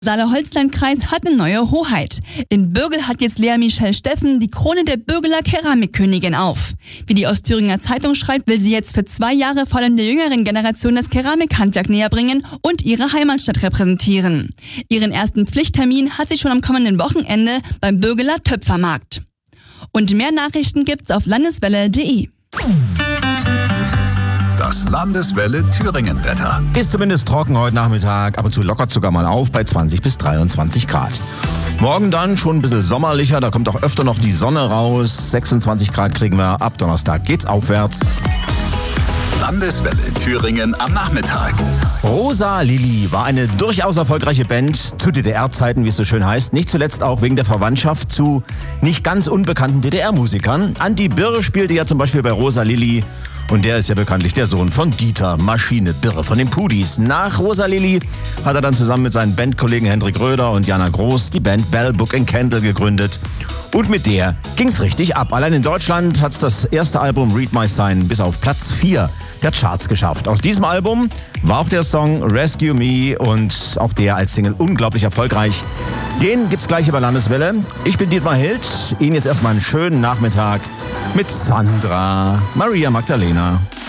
Saale-Holzland-Kreis hat eine neue Hoheit. In Bürgel hat jetzt Lea Michelle Steffen die Krone der Bürgeler Keramikkönigin auf. Wie die Ostthüringer Zeitung schreibt, will sie jetzt für 2 Jahre vor allem der jüngeren Generation das Keramikhandwerk näher bringen und ihre Heimatstadt repräsentieren. Ihren ersten Pflichttermin hat sie schon am kommenden Wochenende beim Bürgeler Töpfermarkt. Und mehr Nachrichten gibt's auf landeswelle.de. Das Landeswelle Thüringen-Wetter. Ist zumindest trocken heute Nachmittag, ab und zu lockert sogar mal auf bei 20 bis 23 Grad. Morgen dann schon ein bisschen sommerlicher, da kommt auch öfter noch die Sonne raus. 26 Grad kriegen wir, ab Donnerstag geht's aufwärts. Landeswelle Thüringen am Nachmittag. Rosa Lili war eine durchaus erfolgreiche Band zu DDR-Zeiten, wie es so schön heißt. Nicht zuletzt auch wegen der Verwandtschaft zu nicht ganz unbekannten DDR-Musikern. Andi Birre spielte ja zum Beispiel bei Rosa Lili. Und der ist ja bekanntlich der Sohn von Dieter Maschine Birre von den Pudis. Nach Rosa Lili hat er dann zusammen mit seinen Bandkollegen Hendrik Röder und Jana Groß die Band Bell, Book & Candle gegründet. Und mit der ging's richtig ab. Allein in Deutschland hat's das erste Album Read My Sign bis auf Platz 4 der Charts geschafft. Aus diesem Album war auch der Song Rescue Me und auch der als Single unglaublich erfolgreich. Den gibt's gleich über Landeswelle. Ich bin Dietmar Hild. Ihnen jetzt erstmal einen schönen Nachmittag mit Sandra Maria Magdalena.